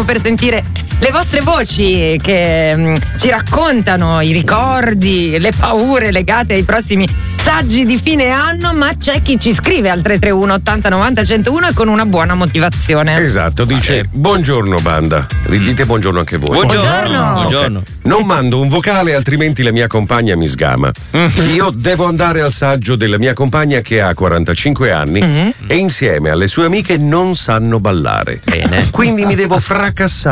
Stiamo per sentire le vostre voci che ci raccontano i ricordi, le paure legate ai prossimi saggi di fine anno, ma c'è chi ci scrive al 331 80 90 101 e con una buona motivazione. Esatto, dice: buongiorno banda, ridite buongiorno anche voi. Buongiorno. Okay. Non mando un vocale, altrimenti la mia compagna mi sgama. Io devo andare al saggio della mia compagna che ha 45 anni e insieme alle sue amiche non sanno ballare. Bene. Quindi mi devo fracassare